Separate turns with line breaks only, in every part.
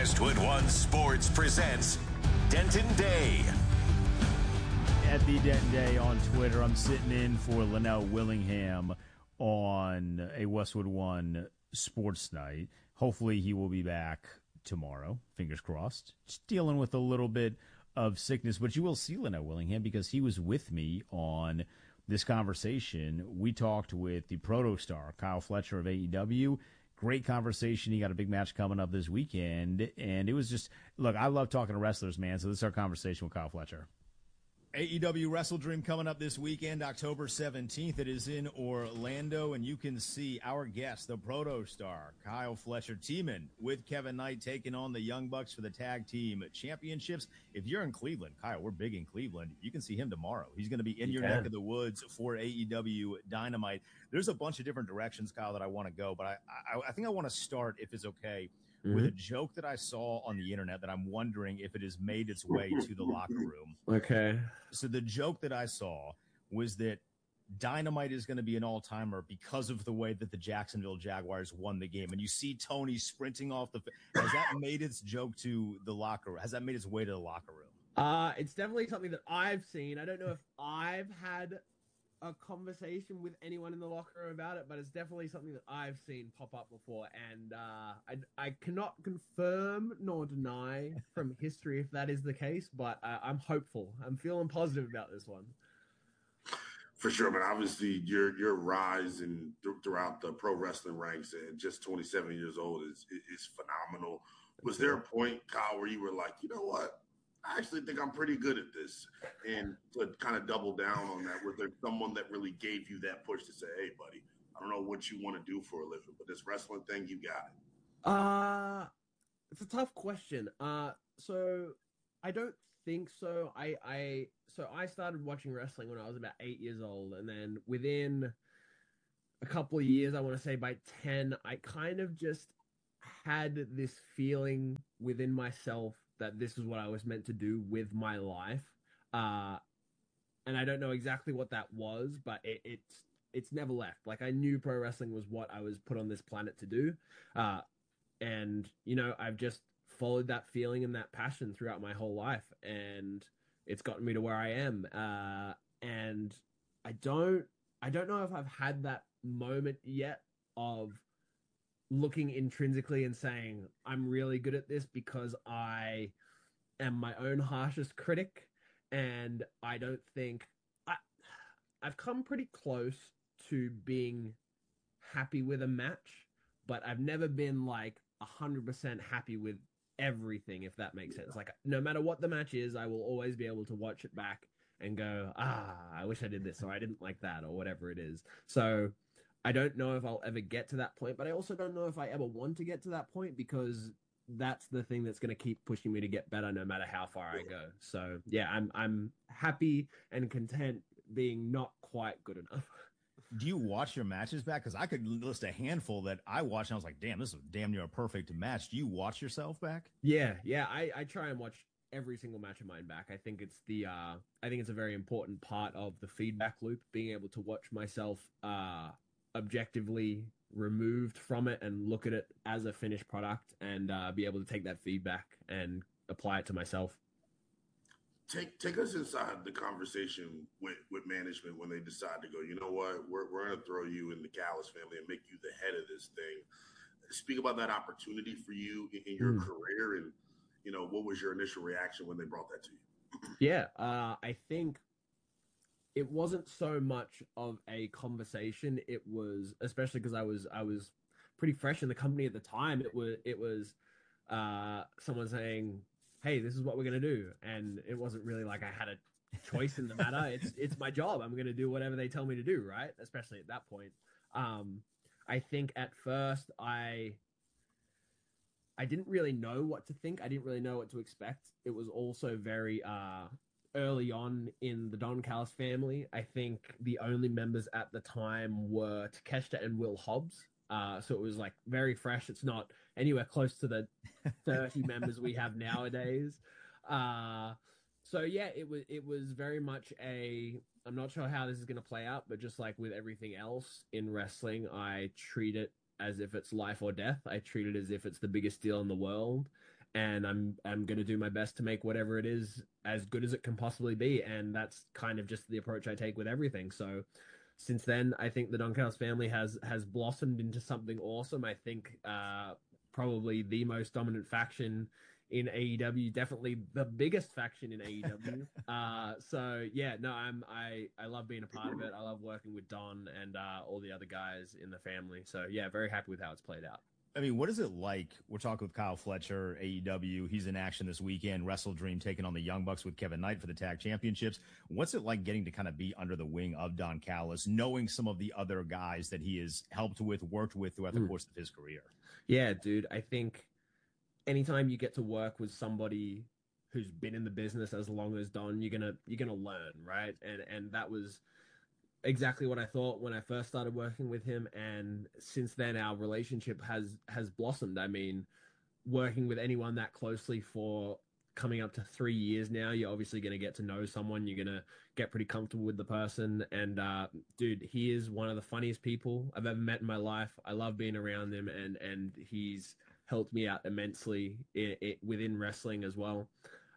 Westwood One Sports presents Denton Day.
At the Denton Day on Twitter, I'm sitting in for Linnell Willingham on a Westwood One Sports Night. Hopefully he will be back tomorrow, fingers crossed. Just dealing with a little bit of sickness, but you will see Linnell Willingham because he was with me on this conversation. We talked with the proto-star, Kyle Fletcher of AEW. Great conversation. He got a big match coming up this weekend, and it was just, look, I love talking to wrestlers, man, so this is our conversation with Kyle Fletcher. AEW Wrestle Dream coming up this weekend, October 17th. It is in Orlando, and you can see our guest, the proto-star, Kyle Fletcher, teaming with Kevin Knight, taking on the Young Bucks for the Tag Team Championships. If you're in Cleveland, Kyle, we're big in Cleveland, you can see him tomorrow. He's going to be in your neck of the woods for AEW Dynamite. There's a bunch of different directions, Kyle, that I want to go, but I think I want to start, if it's okay, with a joke that I saw on the internet that I'm wondering if it has made its way to the locker room.
Okay.
So the joke that I saw was that Dynamite is going to be an all-timer because of the way that the Jacksonville Jaguars won the game. And you see Tony sprinting off the – has that made its joke to the locker room? Has that made its way to the locker room?
It's definitely something that I've seen. I don't know if I've had a conversation with anyone in the locker room about it, but it's definitely something that I've seen pop up before, and I cannot confirm nor deny from history if that is the case, but I'm hopeful. I'm feeling positive about this one.
For sure, man. Obviously, your rise and throughout the pro wrestling ranks at just 27 years old is phenomenal. Was there a point, Kyle, where you were like, you know what? I actually think I'm pretty good at this, and to kind of double down on that, was there someone that really gave you that push to say, hey, buddy, I don't know what you want to do for a living, but this wrestling thing, you got it?
It's a tough question. So I don't think so. I started watching wrestling when I was about 8 years old, and then within a couple of years, I want to say by 10, I kind of just had this feeling within myself that this is what I was meant to do with my life. And I don't know exactly what that was, but it's never left. Like, I knew pro wrestling was what I was put on this planet to do. And, you know, I've just followed that feeling and that passion throughout my whole life. And it's gotten me to where I am. And I don't know if I've had that moment yet of looking intrinsically and saying, I'm really good at this because I am my own harshest critic. And I don't think I've come pretty close to being happy with a match, but I've never been like 100% happy with everything, if that makes sense. Like, no matter what the match is, I will always be able to watch it back and go, I wish I did this, or I didn't like that, or whatever it is. So I don't know if I'll ever get to that point, but I also don't know if I ever want to get to that point, because that's the thing that's going to keep pushing me to get better no matter how far I go. So yeah, I'm happy and content being not quite good enough.
Do you watch your matches back? Because I could list a handful that I watched and I was like, damn, this is damn near a perfect match. Do you watch yourself back?
Yeah. I try and watch every single match of mine back. I think it's I think it's a very important part of the feedback loop, being able to watch myself objectively removed from it and look at it as a finished product, and be able to take that feedback and apply it to myself.
Take us inside the conversation with management when they decide to go, you know what, we're going to throw you in the Callis family and make you the head of this thing. Speak about that opportunity for you in your career, and, you know, what was your initial reaction when they brought that to you?
Yeah, I think it wasn't so much of a conversation. It was, especially because I was pretty fresh in the company at the time. It was someone saying, hey, this is what we're going to do. And it wasn't really like I had a choice in the matter. It's my job. I'm going to do whatever they tell me to do, right? Especially at that point. I think at first I didn't really know what to think. I didn't really know what to expect. It was also very early on in the Don Callis family. I think the only members at the time were Takeshita and Will Hobbs. So it was like very fresh. It's not anywhere close to the 30 members we have nowadays. So yeah, it was very much I'm not sure how this is going to play out, but just like with everything else in wrestling, I treat it as if it's life or death. I treat it as if it's the biggest deal in the world. and I'm going to do my best to make whatever it is as good as it can possibly be. And that's kind of just the approach I take with everything. So since then, I think the Don Callis family has blossomed into something awesome. I think probably the most dominant faction in AEW, definitely the biggest faction in AEW. So yeah, no, I love being a part of it. I love working with Don and all the other guys in the family. So yeah, very happy with how it's played out.
I mean, what is it like? We're talking with Kyle Fletcher, AEW. He's in action this weekend. Wrestle Dream taking on the Young Bucks with Kevin Knight for the tag championships. What's it like getting to kind of be under the wing of Don Callis, knowing some of the other guys that he has helped with, worked with throughout the course of his career?
Yeah, dude. I think anytime you get to work with somebody who's been in the business as long as Don, you're gonna learn, right? And that was exactly what I thought when I first started working with him, and since then our relationship has blossomed. I mean, working with anyone that closely for coming up to 3 years now, you're obviously going to get to know someone. You're going to get pretty comfortable with the person, and dude, he is one of the funniest people I've ever met in my life. I love being around him, and he's helped me out immensely within wrestling as well.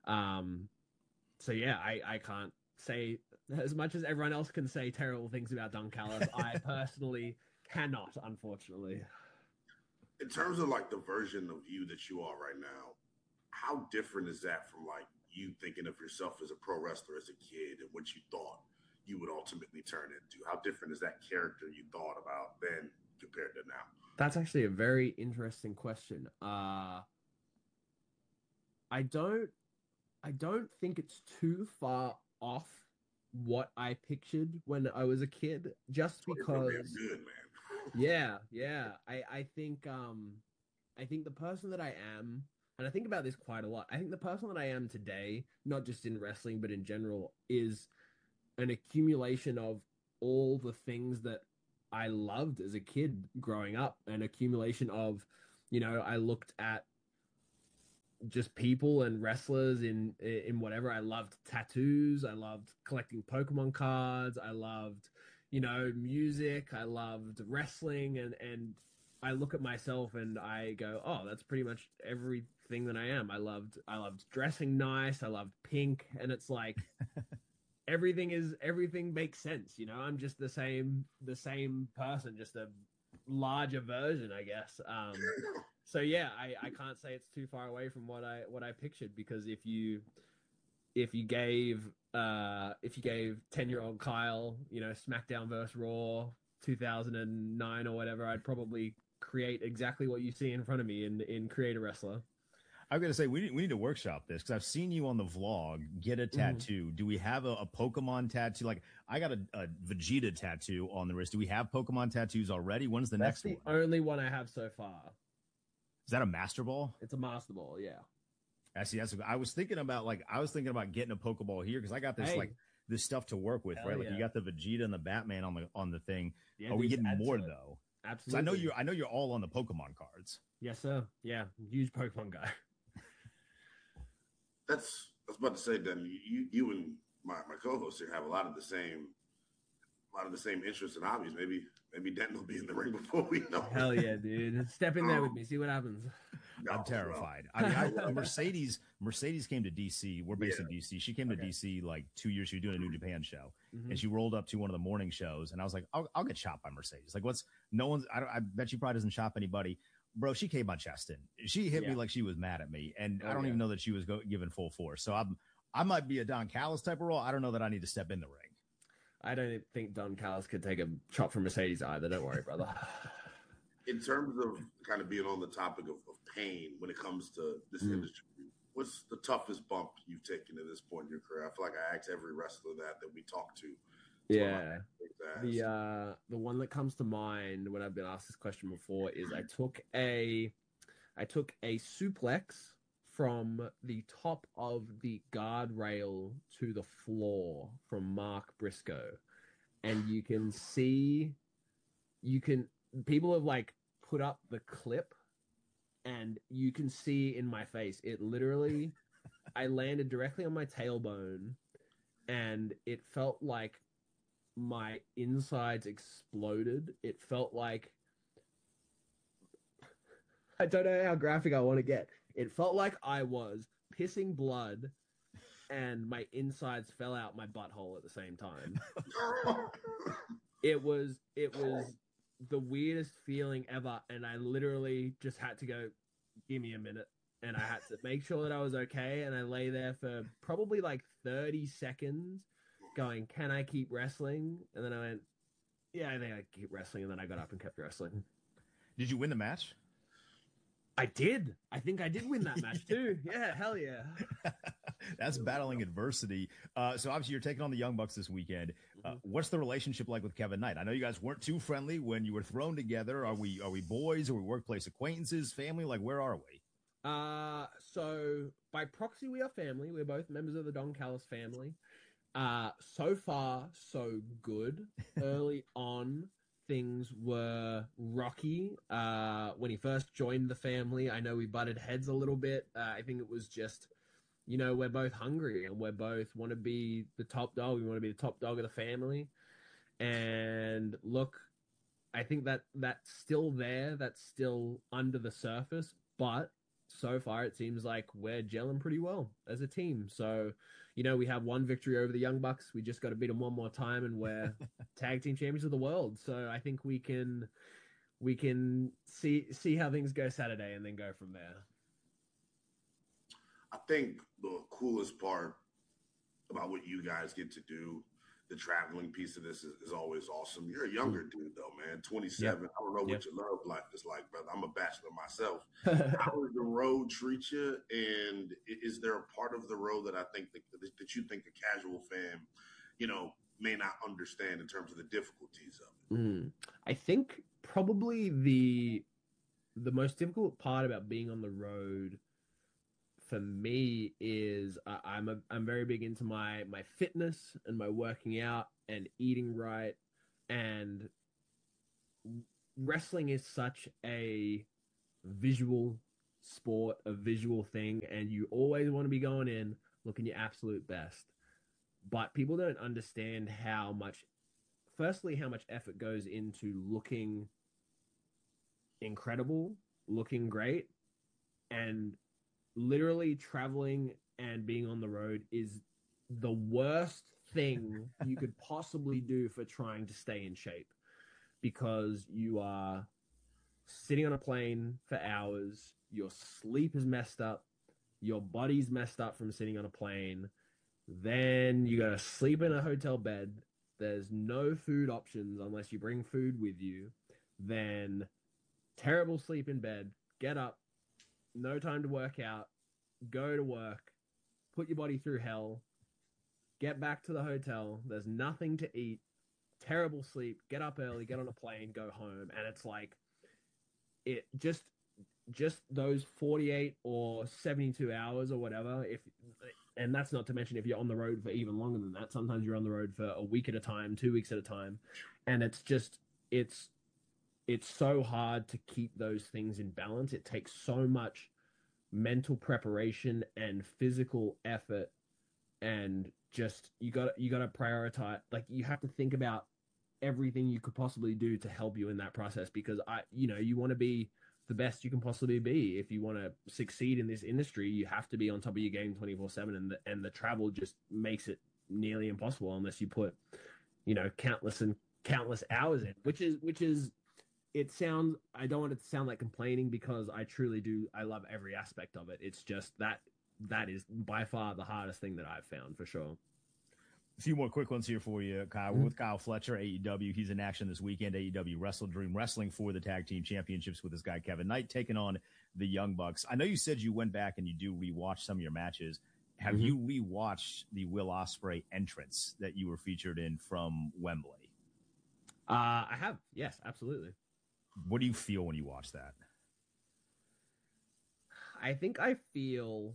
So yeah, I can't say as much as everyone else can say terrible things about Don Callis. I personally cannot, unfortunately.
In terms of like the version of you that you are right now, how different is that from like you thinking of yourself as a pro wrestler as a kid and what you thought you would ultimately turn into? How different is that character you thought about then compared to now?
That's actually a very interesting question. I don't think it's too far off what I pictured when I was a kid, just because
good, man.
Yeah. I think the person that I am, and I think about this quite a lot. I think the person that I am today, not just in wrestling but in general, is an accumulation of all the things that I loved as a kid growing up, an accumulation of, I looked at just people and wrestlers in whatever. I loved tattoos. I loved collecting Pokemon cards. I loved, music. I loved wrestling, and I look at myself and I go, oh, that's pretty much everything that I am. I loved dressing nice. I loved pink, and it's like everything makes sense. I'm just the same person, just a larger version, I guess. So yeah, I can't say it's too far away from what I pictured, because if you gave 10-year-old Kyle, SmackDown versus Raw 2009 or whatever, I'd probably create exactly what you see in front of me in Create a Wrestler.
I'm going to say we need to workshop this, because I've seen you on the vlog get a tattoo. Mm-hmm. Do we have a Pokemon tattoo? Like, I got a Vegeta tattoo on the wrist. Do we have Pokemon tattoos already? When's the next one?
That's the only one I have so far.
Is that a Master Ball?
It's a Master Ball, yeah.
I was thinking about getting a Pokeball here, because I got this this stuff to work with, right? Like, you got the Vegeta and the Batman on the thing. Yeah, are we getting more though?
Absolutely.
I know you're all on the Pokemon cards.
Yes, sir. Yeah, huge Pokemon guy.
I was about to say, then you and my co-host here have a lot of the same interests and hobbies. Maybe Denton will be in the ring before we know.
Hell yeah, dude! Step in there with me, see what happens.
I'm terrified. Mercedes came to DC. We're based in DC. She came to DC like 2 years. She was doing a New Japan show, and she rolled up to one of the morning shows, and I was like, I'll get shot by Mercedes. Like, I bet she probably doesn't shop anybody. Bro, she came my chest in. She hit me like she was mad at me, and I don't even know that she was giving full force. So I might be a Don Callis type of role. I don't know that I need to step in the ring.
I don't think Don Callis could take a chop from Mercedes either. Don't worry, brother.
In terms of kind of being on the topic of pain when it comes to this industry, what's the toughest bump you've taken at this point in your career? I feel like I ask every wrestler that we talk to.
Yeah. The one that comes to mind when I've been asked this question before is I took a suplex from the top of the guardrail to the floor from Mark Briscoe, and people have like put up the clip, and you can see in my face, it literally, I landed directly on my tailbone, and it felt like my insides exploded. It felt like, I don't know how graphic I want to get. It felt like I was pissing blood and my insides fell out my butthole at the same time. It was the weirdest feeling ever, and I literally just had to go, give me a minute. And I had to make sure that I was okay, and I lay there for probably like 30 seconds going, can I keep wrestling? And then I went, yeah, I think I keep wrestling, and then I got up and kept wrestling.
Did you win the match?
I did. I think I did win that match too. Yeah, hell yeah.
That's battling adversity. So obviously you're taking on the Young Bucks this weekend. What's the relationship like with Kevin Knight? I know you guys weren't too friendly when you were thrown together. Are we boys? Are we workplace acquaintances? Family? Like, where are we?
So by proxy, we are family. We're both members of the Don Callis family. So far, so good. Early on, things were rocky. When he first joined the family, I know we butted heads a little bit. I think it was just, we're both hungry and we both want to be the top dog. We want to be the top dog of the family. And look, I think that's still there. That's still under the surface. But so far, it seems like we're gelling pretty well as a team. So, we have one victory over the Young Bucks. We just got to beat them one more time, and we're tag team champions of the world. So I think we can see how things go Saturday and then go from there.
I think the coolest part about what you guys get to do, the traveling piece of this is always awesome. You're a younger dude though, man. 27. Yep. I don't know what your love life is like, brother. I'm a bachelor myself. How does the road treat you? And is there a part of the road that I think that you think the casual fan, may not understand in terms of the difficulties of it?
I think probably the most difficult part about being on the road for me is I'm very big into my fitness and my working out and eating right, and wrestling is such a visual sport, a visual thing, and you always want to be going in looking your absolute best. But people don't understand how much effort goes into looking incredible, looking great, and literally traveling and being on the road is the worst thing you could possibly do for trying to stay in shape, because you are sitting on a plane for hours, your sleep is messed up, your body's messed up from sitting on a plane, then you gotta sleep in a hotel bed, there's no food options unless you bring food with you, then terrible sleep in bed, get up, no time to work out, go to work, put your body through hell, get back to the hotel, there's nothing to eat, terrible sleep, get up early, get on a plane, go home. And it's like, it just those 48 or 72 hours or whatever, and that's not to mention if you're on the road for even longer than that. Sometimes you're on the road for a week at a time, 2 weeks at a time, and it's so hard to keep those things in balance. It takes so much mental preparation and physical effort, and just you got to prioritize. Like, you have to think about everything you could possibly do to help you in that process, because you want to be the best you can possibly be. If you want to succeed in this industry, you have to be on top of your game 24/7, and the travel just makes it nearly impossible unless you put countless hours in, which is it sounds, I don't want it to sound like complaining, because I truly do. I love every aspect of it. It's just that is by far the hardest thing that I've found, for sure.
A few more quick ones here for you, Kyle. We're with Kyle Fletcher, AEW. He's in action this weekend. AEW Wrestle Dream Wrestling for the Tag Team Championships with this guy, Kevin Knight, taking on the Young Bucks. I know you said you went back and you do rewatch some of your matches. Have you rewatched the Will Ospreay entrance that you were featured in from Wembley?
I have. Yes, absolutely.
What do you feel when you watch that?
I think I feel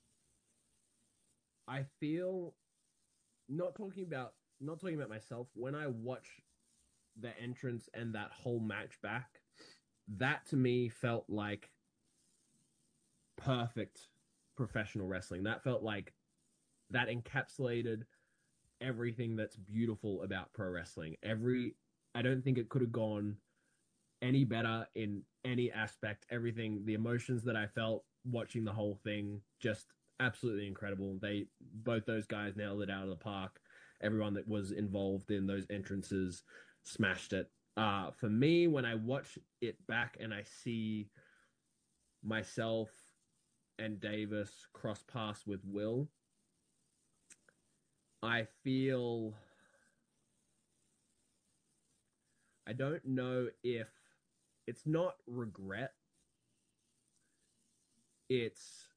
not talking about myself, when I watch the entrance and that whole match back, that to me felt like perfect professional wrestling. That felt like that encapsulated everything that's beautiful about pro wrestling. I don't think it could have gone any better in any aspect. Everything, the emotions that I felt watching the whole thing, just absolutely incredible. Both those guys nailed it out of the park. Everyone that was involved in those entrances smashed it. For me, when I watch it back and I see myself and Davis cross paths with Will, I feel, I don't know if it's not regret. It's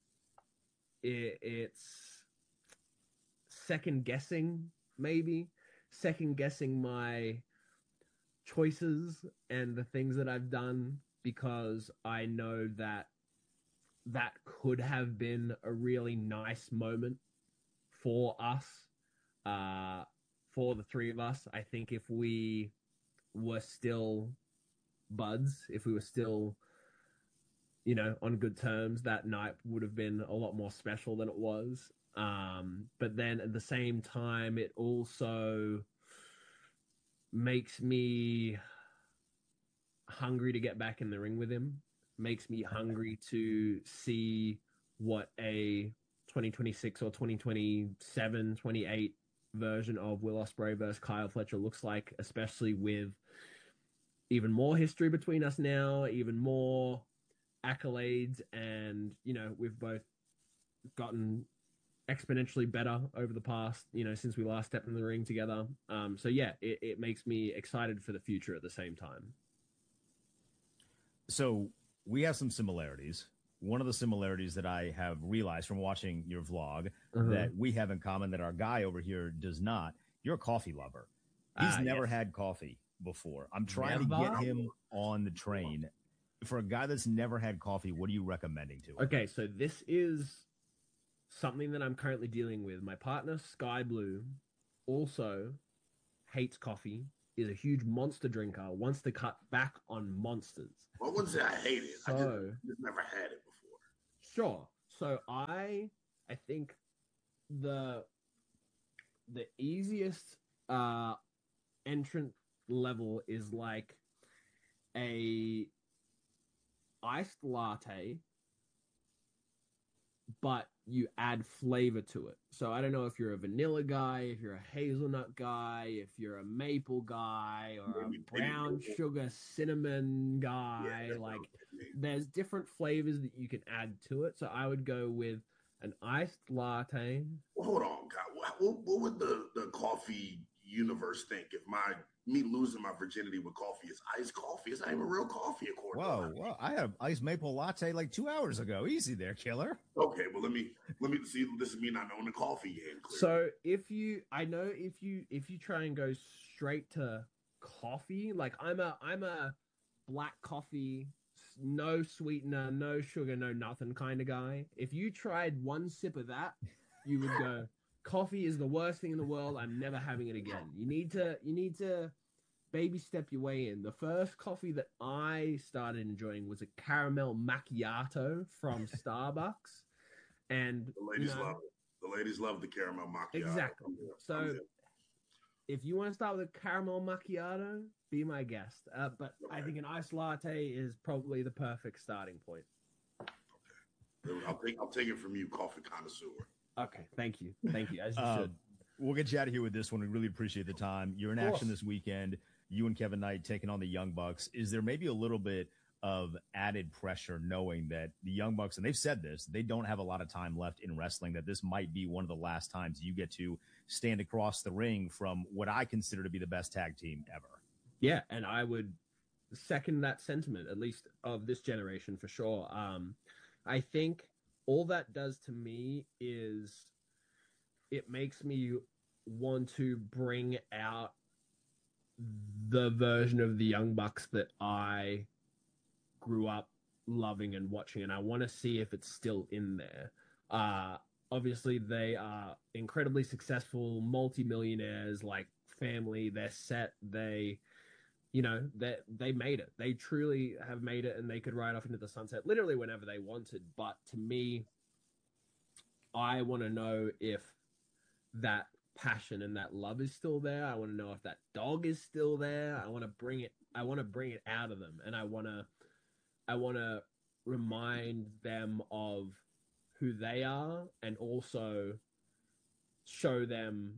second guessing, maybe second guessing my choices and the things that I've done, because I know that that could have been a really nice moment for us, for the three of us. I think if we were still buds, if we were still, on good terms, that night would have been a lot more special than it was. But then at the same time, it also makes me hungry to get back in the ring with him, makes me hungry to see what a 2026 or 2027, 28 version of Will Ospreay versus Kyle Fletcher looks like, especially with even more history between us now, even more accolades, and we've both gotten exponentially better over the past, since we last stepped in the ring together. So yeah, it makes me excited for the future at the same time.
So we have some similarities. One of the similarities that I have realized from watching your vlog that we have in common that our guy over here does not, you're a coffee lover. He's never had coffee before. I'm trying to get him on the train. For a guy that's never had coffee, what are you recommending to him?
Okay, so this is something that I'm currently dealing with. My partner, Sky Blue, also hates coffee, is a huge Monster drinker, wants to cut back on Monsters.
Well, I wouldn't say I hate it. I just never had it before.
Sure. So I think the easiest entrant level is like a iced latte, but you add flavor to it. So I don't know if you're a vanilla guy, if you're a hazelnut guy, if you're a maple guy, or a brown sugar cinnamon guy. There's different flavors that you can add to it. So I would go with an iced latte.
Well, hold on, God. What would the coffee universe think if me losing my virginity with coffee is iced coffee? It's not even real coffee, according to
Whoa! I had an iced maple latte like 2 hours ago. Easy there, killer.
Okay, well let me see. This is me not knowing the coffee game. Clearly.
So if you try and go straight to coffee, like I'm a black coffee, no sweetener, no sugar, no nothing kind of guy. If you tried one sip of that, you would go, coffee is the worst thing in the world. I'm never having it again. You need to baby step your way in. The first coffee that I started enjoying was a caramel macchiato from Starbucks. And
the ladies love it. The ladies love the caramel macchiato.
Exactly. So if you want to start with a caramel macchiato, be my guest. But okay. I think an iced latte is probably the perfect starting point.
Okay. I'll take it from you, coffee connoisseur.
Okay, thank you, as you should.
We'll get you out of here with this one. We really appreciate the time. You're in action this weekend. You and Kevin Knight taking on the Young Bucks. Is there maybe a little bit of added pressure knowing that the Young Bucks, and they've said this, they don't have a lot of time left in wrestling, that this might be one of the last times you get to stand across the ring from what I consider to be the best tag team ever?
Yeah, and I would second that sentiment, at least of this generation for sure. I think all that does to me is it makes me want to bring out the version of the Young Bucks that I grew up loving and watching, and I want to see if it's still in there. Obviously, they are incredibly successful, multi-millionaires, like family. They're set. They made it. They truly have made it, and they could ride off into the sunset literally whenever they wanted. But to me, I want to know if that passion and that love is still there. I want to know if that dog is still there. I want to bring it bring it out of them, and I want to remind them of who they are, and also show them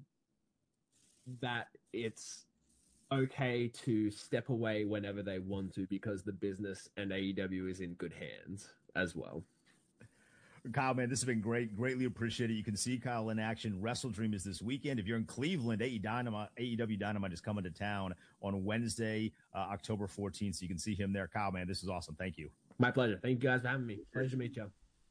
that it's okay to step away whenever they want to, because the business and AEW is in good hands as well.
Kyle, man, this has been great. Greatly appreciated. You can see Kyle in action. Wrestle Dream is this weekend. If you're in Cleveland, AEW Dynamite is coming to town on Wednesday, October 14th. So you can see him there. Kyle, man, this is awesome. Thank you.
My pleasure. Thank you guys for having me. Pleasure to meet you.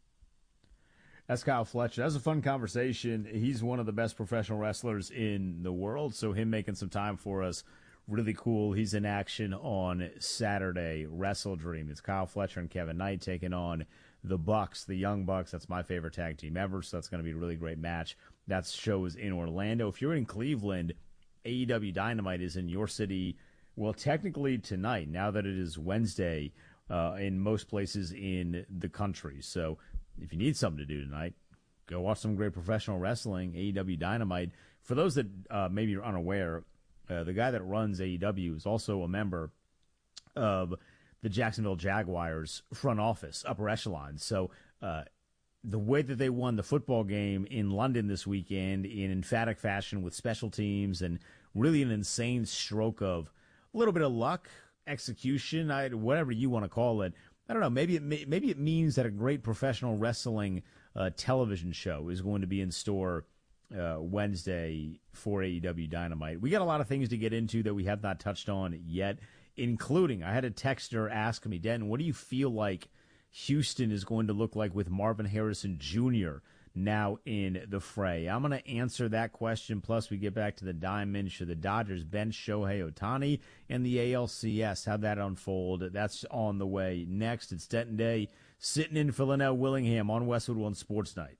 That's Kyle Fletcher. That was a fun conversation. He's one of the best professional wrestlers in the world. So him making some time for us, really cool. He's in action on Saturday. Wrestle Dream. It's Kyle Fletcher and Kevin Knight taking on the Bucks, the Young Bucks. That's my favorite tag team ever, so that's going to be a really great match. That show is in Orlando. If you're in Cleveland, AEW Dynamite is in your city, well, technically tonight, now that it is Wednesday, in most places in the country. So if you need something to do tonight, go watch some great professional wrestling, AEW Dynamite. For those that maybe are unaware, the guy that runs AEW is also a member of the Jacksonville Jaguars front office, upper echelon. So the way that they won the football game in London this weekend in emphatic fashion with special teams and really an insane stroke of a little bit of luck, execution, whatever you want to call it. I don't know. Maybe it means that a great professional wrestling television show is going to be in store Wednesday for AEW Dynamite. We got a lot of things to get into that we have not touched on yet, including, I had a texter ask me, Denton, what do you feel like Houston is going to look like with Marvin Harrison Jr. now in the fray? I'm going to answer that question, plus we get back to the Diamond. Should the Dodgers bench Shohei Ohtani and the ALCS? How'd that unfold? That's on the way next. It's Denton Day, sitting in for Linnell Willingham on Westwood One Sports Night.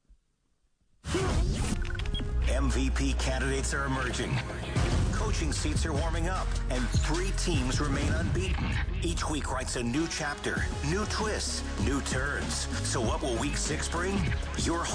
MVP candidates are emerging. Coaching seats are warming up, and 3 teams remain unbeaten. Each week writes a new chapter, new twists, new turns. So what will Week 6 bring? Your